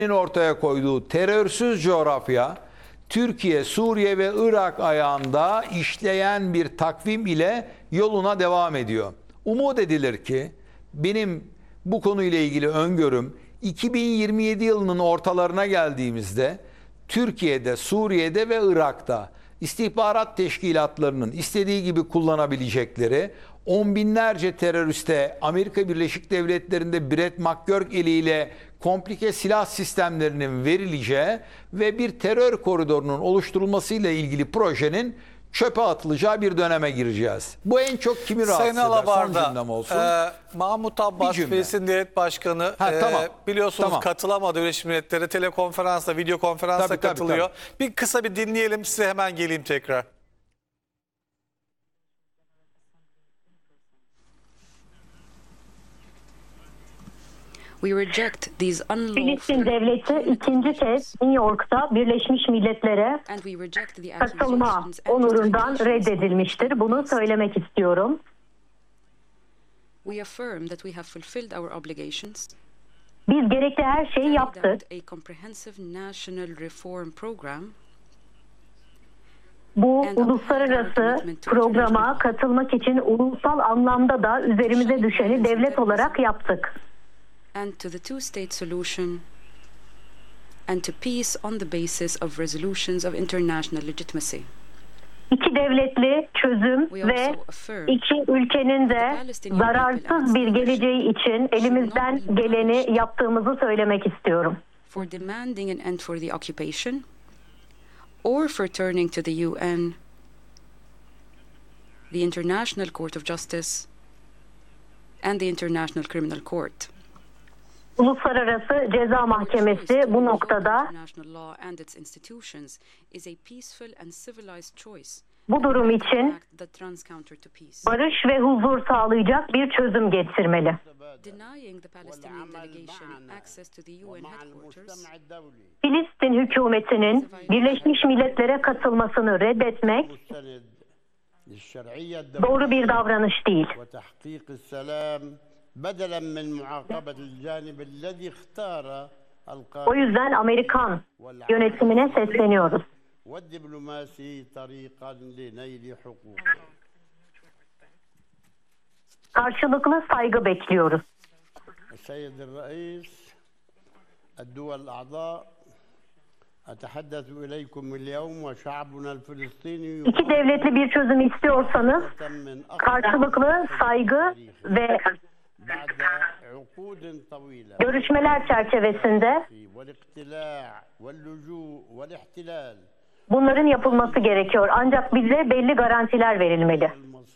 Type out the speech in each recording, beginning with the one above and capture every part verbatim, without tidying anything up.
ortaya koyduğu terörsüz coğrafya, Türkiye, Suriye ve Irak ayağında işleyen bir takvim ile yoluna devam ediyor. Umut edilir ki benim bu konuyla ilgili öngörüm iki bin yirmi yedi yılının ortalarına geldiğimizde Türkiye'de, Suriye'de ve Irak'ta istihbarat teşkilatlarının istediği gibi kullanabilecekleri on binlerce teröriste Amerika Birleşik Devletleri'nde Brett McGurk eliyle komplike silah sistemlerinin verileceği ve bir terör koridorunun oluşturulmasıyla ilgili projenin çöpe atılacağı bir döneme gireceğiz. Bu en çok kimi rahatsız Sayın eder? Alabarda, Son cümlem olsun. E, Mahmut Abbas, cümle. Filistin Devlet Başkanı, Ha, e, tamam. biliyorsunuz Tamam. katılamadı Birleşmiş Milletler'e, telekonferansla, video konferansla Tabii, tabii, katılıyor. tabii. Bir kısa bir dinleyelim, size hemen geleyim tekrar. We reject these unlawful Filistin devleti ikinci kez New York'ta Birleşmiş Milletler'e and we reject the katılma accusations and onurundan justifications. reddedilmiştir. Bunu söylemek istiyorum. We affirm that we have fulfilled our obligations, Biz gerekli her şeyi carried yaptık. out a comprehensive national reform program, Bu uluslararası programa katılmak için ulusal anlamda da üzerimize düşeni devlet olarak yaptık. and to the two-state solution, and to peace on the basis of resolutions of international legitimacy. İki devletli çözüm ve iki ülkenin de zararsız bir geleceği için elimizden geleni yaptığımızı söylemek istiyorum. For demanding an end for the occupation, or for turning to the U N, the International Court of Justice, and the International Criminal Court. Uluslararası Ceza Mahkemesi bu noktada International law and its institutions is a peaceful and civilized choice. bu durum için That runs counter to peace. barış ve huzur sağlayacak bir çözüm getirmeli. Denying the Palestinian delegation access to the U N headquarters, Filistin hükümetinin Birleşmiş Milletler'e katılmasını reddetmek doğru bir davranış değil. O yüzden Amerikan yönetimine sesleniyoruz. Karşılıklı saygı bekliyoruz. İki devletli bir çözüm istiyorsanız karşılıklı saygı ve görüşmeler çerçevesinde bunların yapılması gerekiyor. Ancak bize belli garantiler verilmeli.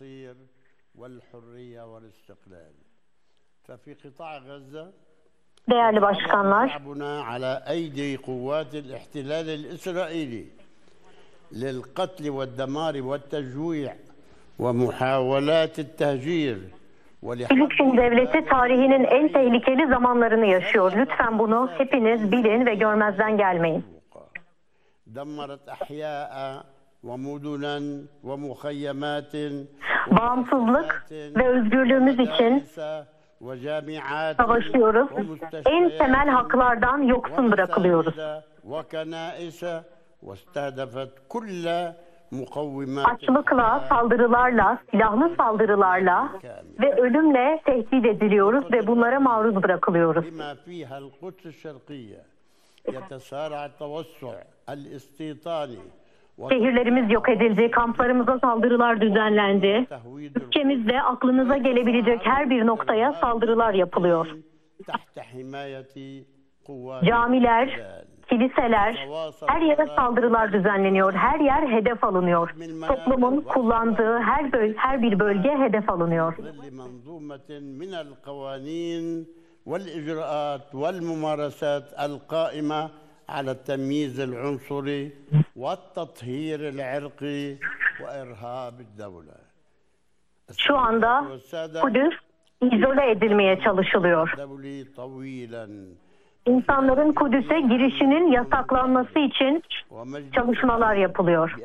Değerli başkanlar, Filistin devleti tarihinin en tehlikeli zamanlarını yaşıyor. Lütfen bunu hepiniz bilin ve görmezden gelmeyin. Bağımsızlık ve özgürlüğümüz için savaşıyoruz. En temel haklardan yoksun bırakılıyoruz. Açlıkla, saldırılarla, silahlı saldırılarla ve ölümle tehdit ediliyoruz ve bunlara maruz bırakılıyoruz. Şehirlerimiz yok edildi, kamplarımıza saldırılar düzenlendi. Ülkemizde aklınıza gelebilecek her bir noktaya saldırılar yapılıyor. Camiler, kiliseler, her yere saldırılar düzenleniyor, her yer hedef alınıyor. Toplumun kullandığı her, böl her bir bölge hedef alınıyor. على التمييز العنصري والتطهير العرقي وإرهاب الدولة. Şu anda Kudüs izole edilmeye çalışılıyor. İnsanların Kudüs'e girişinin yasaklanması için çalışmalar yapılıyor.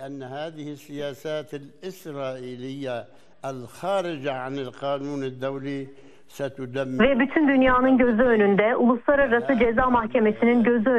الخارجة عن القانون الدولي ستدمر ve bütün dünyanın gözü önünde, Uluslararası Ceza Mahkemesi'nin gözü